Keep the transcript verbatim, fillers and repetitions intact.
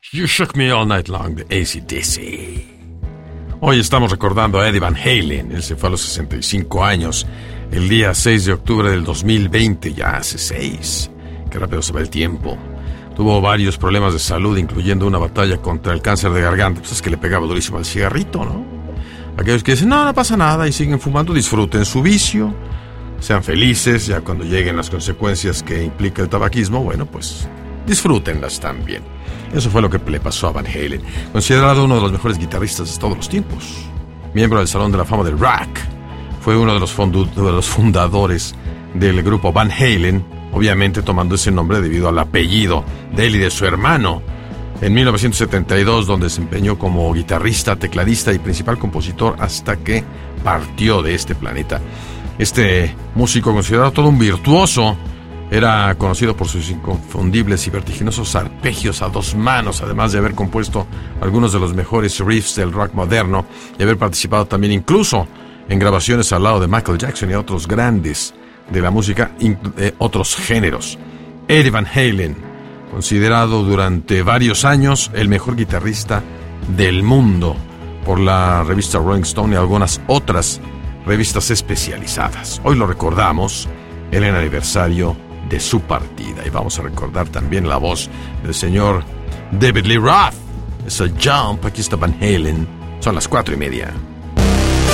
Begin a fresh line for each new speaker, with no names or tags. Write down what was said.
You Shook Me All Night Long de A C D C. Hoy estamos recordando a Eddie Van Halen. Él se fue a los sesenta y cinco años el día seis de octubre del dos mil veinte, ya hace seis. Qué rápido se va el tiempo. Tuvo varios problemas de salud, incluyendo una batalla contra el cáncer de garganta. Pues es que le pegaba durísimo al cigarrito, ¿no? Aquellos que dicen, no, no pasa nada y siguen fumando, disfruten su vicio, sean felices. Ya cuando lleguen las consecuencias que implica el tabaquismo, bueno, pues disfrútenlas también. Eso fue lo que le pasó a Van Halen, considerado uno de los mejores guitarristas de todos los tiempos. Miembro del Salón de la Fama del Rock, fue uno de los, fondu- de los fundadores del grupo Van Halen, obviamente tomando ese nombre debido al apellido de él y de su hermano. En mil novecientos setenta y dos, donde se desempeñó como guitarrista, tecladista y principal compositor hasta que partió de este planeta. Este músico, considerado todo un virtuoso, era conocido por sus inconfundibles y vertiginosos arpegios a dos manos, además de haber compuesto algunos de los mejores riffs del rock moderno y haber participado también incluso en grabaciones al lado de Michael Jackson y otros grandes de la música, de otros géneros. Eddie Van Halen, considerado durante varios años el mejor guitarrista del mundo por la revista Rolling Stone y algunas otras revistas especializadas. Hoy lo recordamos en el aniversario de su partida y vamos a recordar también la voz del señor David Lee Roth. Es a Jump. Aquí está Van Halen. Son las cuatro y media.